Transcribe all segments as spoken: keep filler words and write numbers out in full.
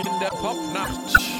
In der Popnacht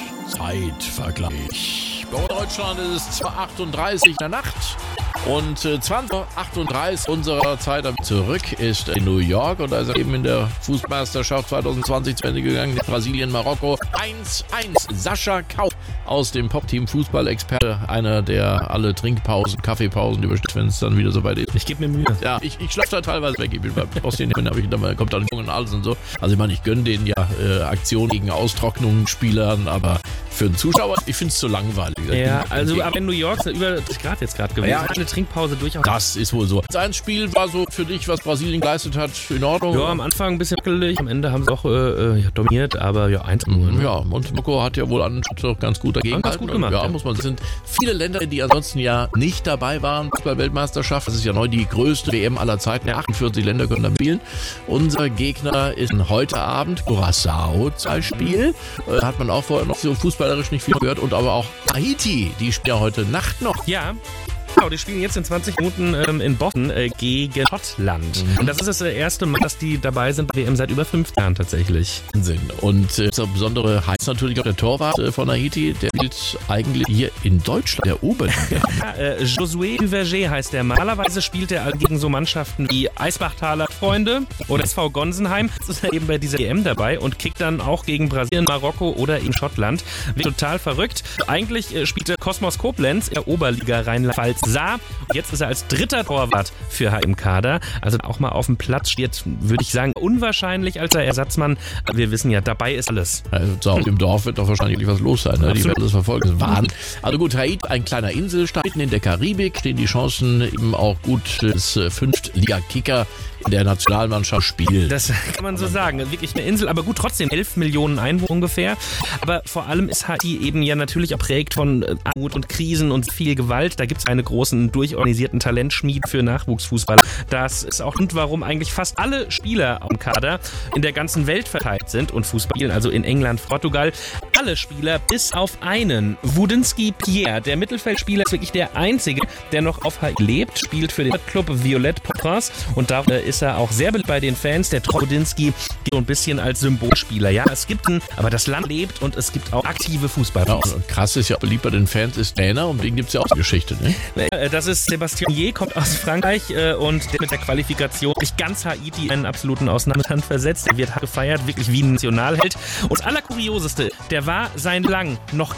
Zeitvergleich. Bei Deutschland ist es zwei Uhr achtunddreißig in der Nacht und zwanzig Uhr achtunddreißig unserer Zeit zurück ist in New York und da ist er eben in der Fußballmeisterschaft zwanzig zwanzig zu Ende gegangen. Brasilien, Marokko eins eins. Sascha Kaup aus dem Pop-Team Fußballexperte, einer, der alle Trinkpausen, Kaffeepausen übersteht, wenn es dann wieder so weit ist. Ich gebe mir Mühe. Ja, ich, ich schlafe da teilweise weg. Ich bin bei Australien, aber ich, dann kommt dann und alles und so. Also ich meine, ich gönne denen ja äh, Aktionen gegen Austrocknungen Spielern, aber für einen Zuschauer, ich finde es zu langweilig. Ja, also aber in New York ist über dreißig Grad jetzt gerade gewesen. Ja, eine Trinkpause durchaus. Das ist wohl so. Sein Spiel war so für dich, was Brasilien geleistet hat, in Ordnung? Ja, am Anfang ein bisschen wackelig, am Ende haben sie auch äh, ja, dominiert, aber ja, eins null. Ne? Ja, und Marokko hat ja wohl an ganz gut dagegen ganz gut gemacht. Ja, ja, muss man sagen. Es sind viele Länder, die ansonsten ja nicht dabei waren bei Weltmeisterschaft. Das ist ja neu die größte W M aller Zeiten. Ja, achtundvierzig Länder können da spielen. Unser Gegner ist heute Abend Curaçao zum Spiel. Äh, hat man auch vorher noch so fußballerisch nicht viel gehört. Und aber auch Haiti, die spielen ja heute Nacht noch. Ja. Genau, die spielen jetzt in zwanzig Minuten ähm, in Boston äh, gegen Schottland. Mhm. Und das ist das erste Mal, dass die dabei sind bei W M seit über fünf Jahren tatsächlich. Wahnsinn. Und äh, das Besondere heißt natürlich auch der Torwart äh, von Haiti, der spielt eigentlich hier in Deutschland, der Oberliga. ja, äh, Josué Duverger heißt der. Normalerweise spielt er gegen so Mannschaften wie Eisbachtaler Freunde oder S V Gonsenheim. Jetzt ist er eben bei dieser W M dabei und kickt dann auch gegen Brasilien, Marokko oder in Schottland. Wird total verrückt. Eigentlich äh, spielte Kosmos Koblenz in der Oberliga Rheinland-Pfalz. Sah. Jetzt ist er als dritter Torwart für H im Kader. Also auch mal auf dem Platz steht, würde ich sagen, unwahrscheinlich als Ersatzmann. Aber wir wissen ja, dabei ist alles. Also so, im Dorf wird doch wahrscheinlich was los sein. Ne? Die werden das verfolgen. Das waren. Also gut, Haiti, ein kleiner Inselstaat mitten in der Karibik, stehen die Chancen eben auch gut des Fünftliga-Kicker in der Nationalmannschaft spielt. Das kann man so sagen. Wirklich eine Insel, aber gut, trotzdem elf Millionen Einwohner ungefähr. Aber vor allem ist Haiti eben ja natürlich auch prägt von Armut und Krisen und viel Gewalt. Da gibt es einen großen, durchorganisierten Talentschmied für Nachwuchsfußball. Das ist auch Grund, warum eigentlich fast alle Spieler am Kader in der ganzen Welt verteilt sind und Fußball spielen, also in England, Portugal. Alle Spieler bis auf einen. Wudinski Pierre, der Mittelfeldspieler, ist wirklich der einzige, der noch auf Haiti lebt, spielt für den Club Violette Port und da ist er auch sehr beliebt bei den Fans. Der Wudinski geht so ein bisschen als Symbolspieler. Ja, es gibt einen, aber das Land lebt und es gibt auch aktive Fußballer. Ja, und krass ist ja beliebt bei den Fans ist Trainer und wegen gibt es ja auch die Geschichte, ne? Das ist Sébastien Ye, kommt aus Frankreich äh, und der mit der Qualifikation durch ganz Haiti einen absoluten Ausnahmestand versetzt. Der wird gefeiert, wirklich wie ein Nationalheld. Und das Allerkurioseste, der war sein lang noch